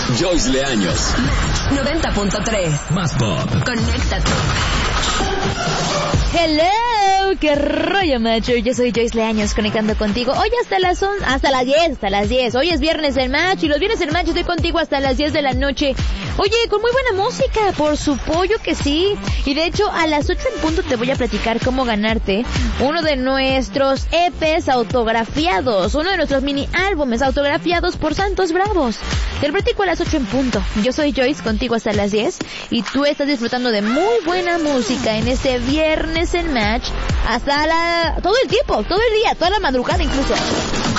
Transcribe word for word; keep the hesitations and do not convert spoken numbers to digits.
Joyce Leaños. Match noventa punto tres. Más pop. Conéctate. Hello, qué rollo, macho. Yo soy Joyce Leaños, conectando contigo hoy hasta las on, hasta las diez, hasta las diez. Hoy es viernes del match y los viernes del match estoy contigo hasta las diez de la noche. Oye, con muy buena música, por su pollo que sí. Y de hecho, a las ocho en punto te voy a platicar cómo ganarte uno de nuestros E Pes autografiados, uno de nuestros mini álbumes autografiados por Santos Bravos. Te lo platico a las ocho en punto. Yo soy Joyce, contigo hasta las diez y tú estás disfrutando de muy buena música en este viernes en match hasta la todo el tiempo, todo el día, toda la madrugada incluso.